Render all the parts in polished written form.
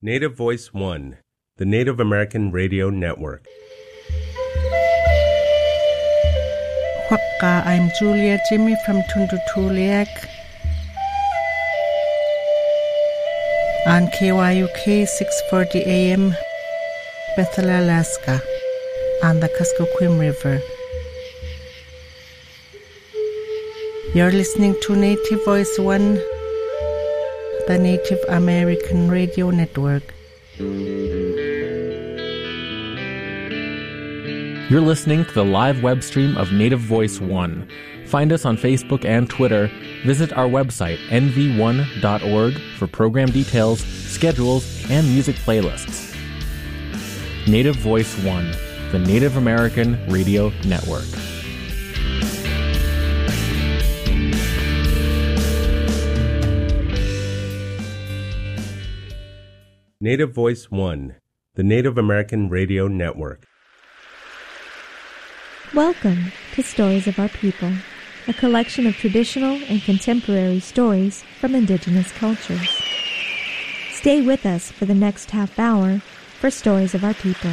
Native Voice One, the Native American Radio Network. Huakka, I'm Julia Jimmy from Tundutuliak on KYUK 640 AM, Bethel, Alaska, on the Kuskokwim River. You're listening to Native Voice One, the Native American Radio Network. You're listening to the live web stream of Native Voice One. Find us on Facebook and Twitter. Visit our website, nv1.org, for program details, schedules, and music playlists. Native Voice One, the Native American Radio Network. Native Voice One, the Native American Radio Network. Welcome to Stories of Our People, a collection of traditional and contemporary stories from indigenous cultures. Stay with us for the next half hour for Stories of Our People.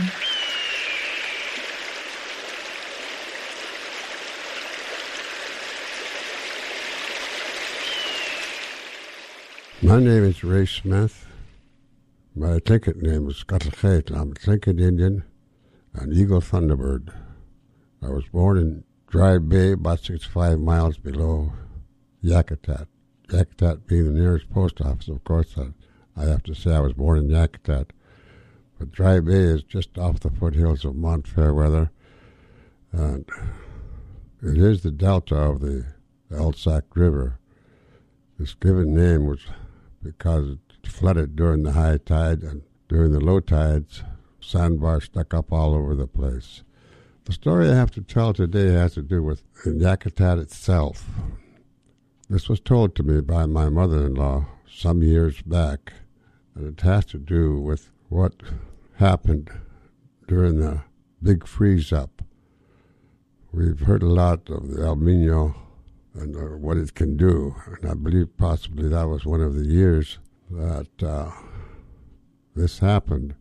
My name is Ray Smith. My Tlingit name is Scuttlecate. I'm a Tlingit Indian, an Eagle Thunderbird. I was born in Dry Bay, about 65 miles below Yakutat. Yakutat being the nearest post office, of course. I have to say I was born in Yakutat. But Dry Bay is just off the foothills of Mount Fairweather, and it is the delta of the Elsack River. This given name was because it flooded during the high tide, and during the low tides, sandbars stuck up all over the place. The story I have to tell today has to do with Yakutat itself. This was told to me by my mother-in-law some years back, and it has to do with what happened during the big freeze-up. We've heard a lot of the El Nino and what it can do, and I believe possibly that was one of the years that this happened.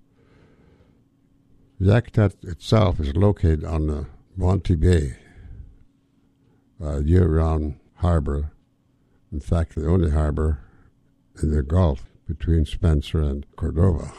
Yakutat itself is located on the Monty Bay, year-round harbor. In fact, the only harbor in the Gulf between Spencer and Cordova.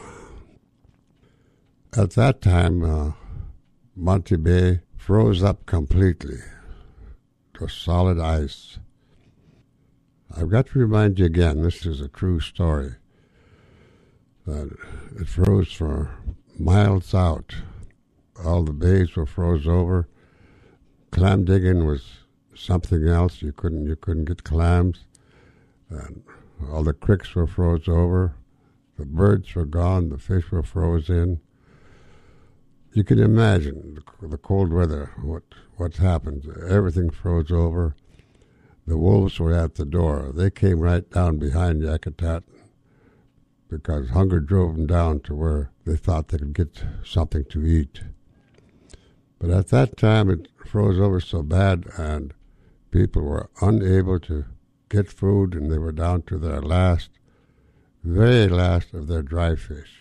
At that time, Monty Bay froze up completely to solid ice. I've got to remind you again, this is a true story, that it froze for miles out. All the bays were froze over. Clam digging was something else. You couldn't get clams. And all the creeks were froze over. The birds were gone. The fish were frozen. You can imagine the cold weather, what happened. Everything froze over. The wolves were at the door. They came right down behind Yakutat because hunger drove them down to where they thought they could get something to eat. But at that time, it froze over so bad, and people were unable to get food, and they were down to their very last of their dry fish.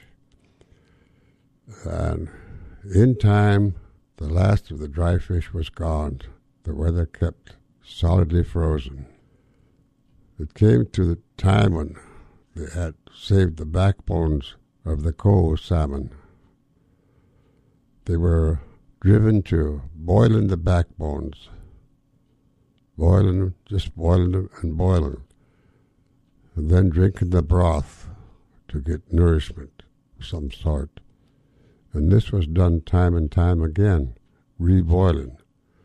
And in time, the last of the dry fish was gone. The weather kept solidly frozen. It came to the time when they had saved the backbones of the coho salmon. They were driven to boiling the backbones, just boiling them and boiling, and then drinking the broth to get nourishment of some sort. And this was done time and time again, reboiling.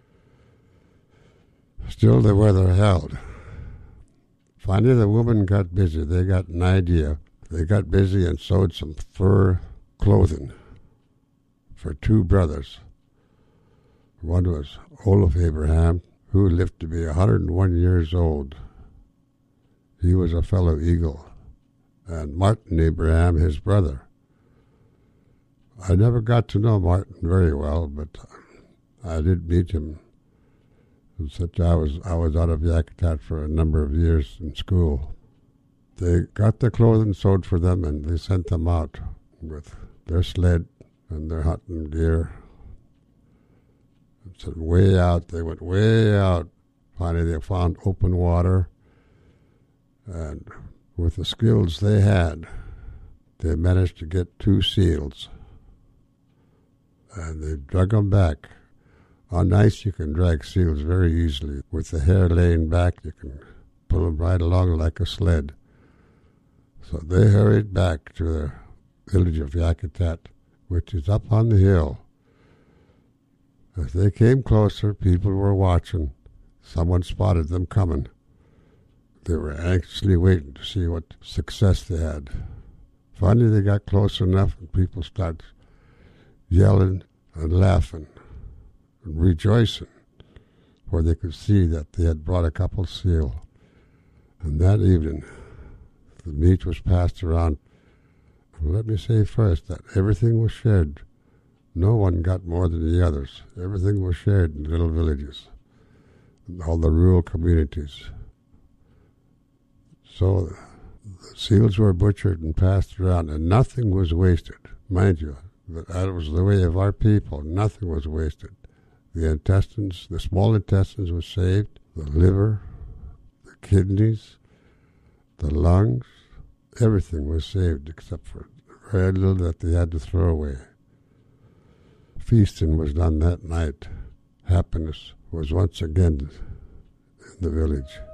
Still the weather held. Finally the woman got busy. They got an idea. They got busy and sewed some fur clothing for two brothers. One was Olaf Abraham, who lived to be 101 years old. He was a fellow Eagle. And Martin Abraham, his brother. I never got to know Martin very well, but I did meet him. I was out of Yakutat for a number of years in school. They got their clothing sewed for them, and they sent them out with their sled and their hunting gear. So way out, they went way out. Finally, they found open water, and with the skills they had, they managed to get 2 seals, and they drug them back. On ice, you can drag seals very easily. With the hair laying back, you can pull them right along like a sled. So they hurried back to the village of Yakutat, which is up on the hill. As they came closer, people were watching. Someone spotted them coming. They were anxiously waiting to see what success they had. Finally, they got close enough, and people started yelling and laughing and rejoicing, for they could see that they had brought a couple seal. And that evening, the meat was passed around. And let me say first that everything was shared. No one got more than the others. Everything was shared in little villages, in all the rural communities. So the seals were butchered and passed around, and nothing was wasted. Mind you, that was the way of our people. Nothing was wasted. The intestines, the small intestines were saved, the liver, the kidneys, the lungs, everything was saved except for very little that they had to throw away. Feasting was done that night. Happiness was once again in the village.